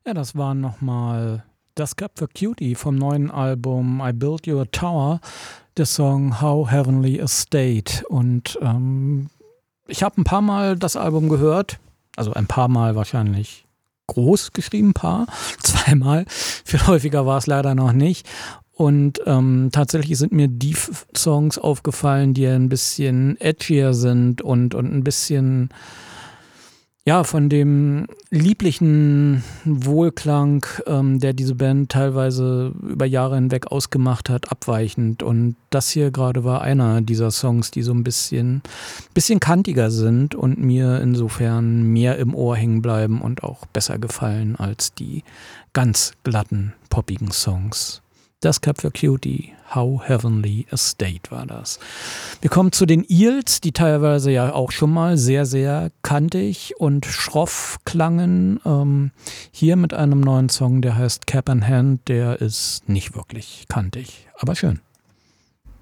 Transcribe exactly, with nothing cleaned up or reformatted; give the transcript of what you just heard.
Ja, das war nochmal das Cup for Cutie vom neuen Album I Built You a Tower, der Song How Heavenly a State. Und ähm, ich habe ein paar Mal das Album gehört, also ein paar Mal wahrscheinlich groß geschrieben, paar, zweimal. Viel häufiger war es leider noch nicht. Und ähm, tatsächlich sind mir die F- Songs aufgefallen, die ein bisschen edgier sind und, und ein bisschen ja, von dem lieblichen Wohlklang, ähm, der diese Band teilweise über Jahre hinweg ausgemacht hat, abweichend. Und das hier gerade war einer dieser Songs, die so ein bisschen, bisschen kantiger sind und mir insofern mehr im Ohr hängen bleiben und auch besser gefallen als die ganz glatten, poppigen Songs. Das Cup for Cutie, How Heavenly a State war das. Wir kommen zu den Eels, die teilweise ja auch schon mal sehr, sehr kantig und schroff klangen. Ähm, hier mit einem neuen Song, der heißt Cap in Hand, der ist nicht wirklich kantig, aber schön.